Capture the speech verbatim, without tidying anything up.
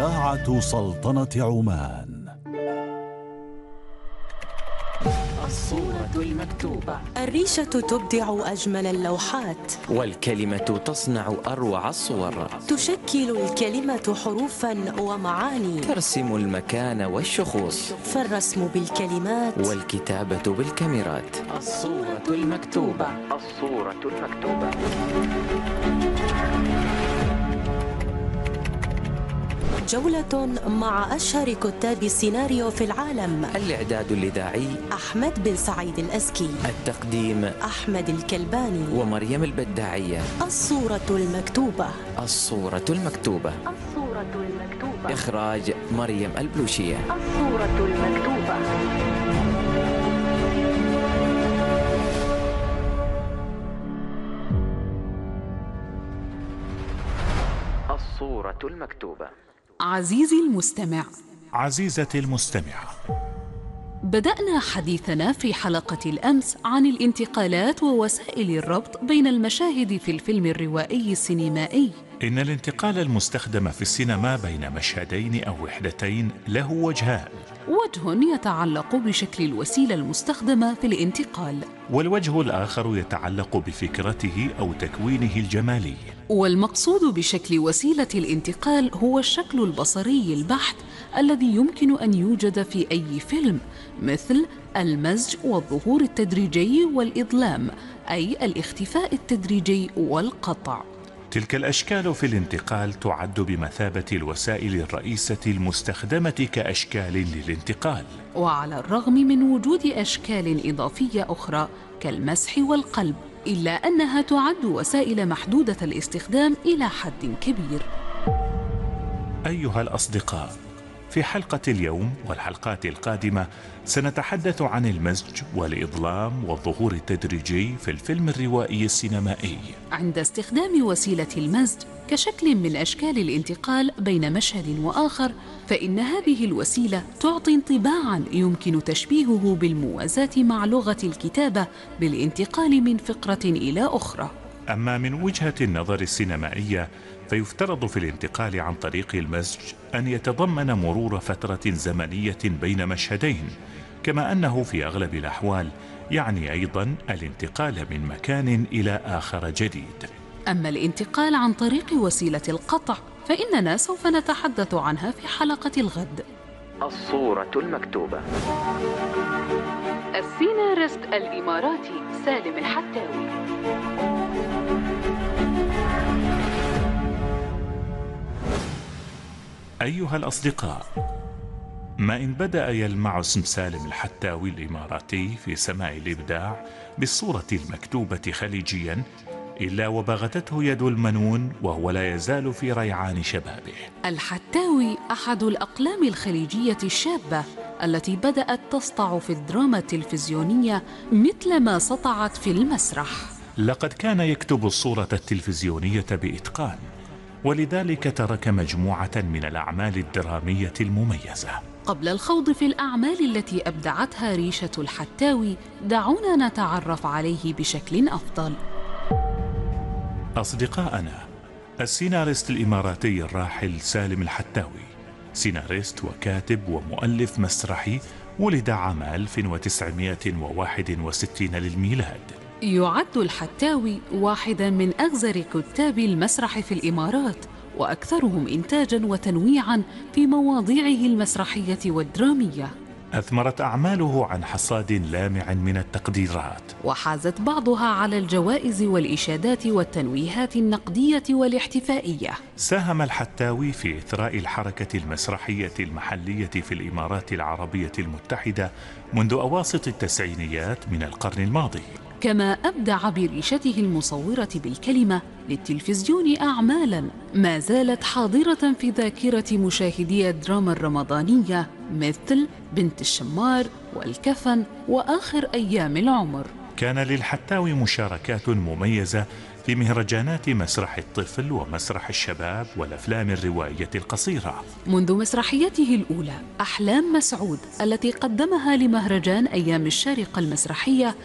إذاعة سلطنة عمان. الصورة المكتوبة. الريشة تبدع أجمل اللوحات، والكلمة تصنع أروع الصور. تشكل الكلمة حروفا ومعاني، ترسم المكان والشخوص، فالرسم بالكلمات والكتابة بالكاميرات. الصورة المكتوبة. الصورة المكتوبة. جولة مع أشهر كتاب السيناريو في العالم. الإعداد الإذاعي أحمد بن سعيد الأزكي، التقديم أحمد الكلباني ومريم البداعية. الصورة المكتوبة. الصورة المكتوبة. الصورة المكتوبة. إخراج مريم البلوشية. الصورة المكتوبة. الصورة المكتوبة. عزيزي المستمع، عزيزتي المستمعة، بدأنا حديثنا في حلقة الأمس عن الانتقالات ووسائل الربط بين المشاهد في الفيلم الروائي السينمائي. إن الانتقال المستخدم في السينما بين مشهدين أو وحدتين له وجهان: وجه يتعلق بشكل الوسيلة المستخدمة في الانتقال، والوجه الآخر يتعلق بفكرته أو تكوينه الجمالي. والمقصود بشكل وسيلة الانتقال هو الشكل البصري البحت الذي يمكن أن يوجد في أي فيلم، مثل المزج والظهور التدريجي والإظلام، أي الاختفاء التدريجي والقطع. تلك الأشكال في الانتقال تعد بمثابة الوسائل الرئيسة المستخدمة كأشكال للانتقال، وعلى الرغم من وجود أشكال إضافية أخرى كالمسح والقلب، إلا أنها تعد وسائل محدودة الاستخدام إلى حد كبير. أيها الأصدقاء، في حلقة اليوم والحلقات القادمة سنتحدث عن المزج والإظلام والظهور التدريجي في الفيلم الروائي السينمائي. عند استخدام وسيلة المزج كشكل من أشكال الانتقال بين مشهد وآخر، فإن هذه الوسيلة تعطي انطباعاً يمكن تشبيهه بالموازاة مع لغة الكتابة بالانتقال من فقرة إلى أخرى. أما من وجهة النظر السينمائية، فيفترض في الانتقال عن طريق المزج أن يتضمن مرور فترة زمنية بين مشهدين، كما أنه في أغلب الأحوال يعني أيضا الانتقال من مكان إلى آخر جديد. أما الانتقال عن طريق وسيلة القطع فإننا سوف نتحدث عنها في حلقة الغد. الصورة المكتوبة. السيناريست الإماراتي سالم الحتاوي. أيها الأصدقاء، ما إن بدأ يلمع اسم سالم الحتاوي الإماراتي في سماء الإبداع بالصورة المكتوبة خليجيا، إلا وبغتته يد المنون وهو لا يزال في ريعان شبابه. الحتاوي أحد الأقلام الخليجية الشابة التي بدأت تسطع في الدراما التلفزيونية مثل ما سطعت في المسرح. لقد كان يكتب الصورة التلفزيونية بإتقان، ولذلك ترك مجموعة من الأعمال الدرامية المميزة. قبل الخوض في الأعمال التي أبدعتها ريشة الحتاوي، دعونا نتعرف عليه بشكل أفضل. أصدقائنا، السيناريست الإماراتي الراحل سالم الحتاوي سيناريست وكاتب ومؤلف مسرحي، ولد عام ألف وتسعمائة وواحد وستين للميلاد. يعد الحتاوي واحدا من أغزر كتاب المسرح في الإمارات، وأكثرهم إنتاجا وتنويعا في مواضيعه المسرحية والدرامية. أثمرت أعماله عن حصاد لامع من التقديرات، وحازت بعضها على الجوائز والإشادات والتنويهات النقدية والاحتفائية. ساهم الحتاوي في إثراء الحركة المسرحية المحلية في الإمارات العربية المتحدة منذ أواسط التسعينيات من القرن الماضي، كما أبدع بريشته المصورة بالكلمة للتلفزيون أعمالاً ما زالت حاضرة في ذاكرة مشاهدي الدراما الرمضانية، مثل بنت الشمار والكفن وآخر أيام العمر. كان للحتاوي مشاركات مميزة في مهرجانات مسرح الطفل ومسرح الشباب والأفلام الروائية القصيرة، منذ مسرحيته الأولى أحلام مسعود التي قدمها لمهرجان أيام الشارقة المسرحية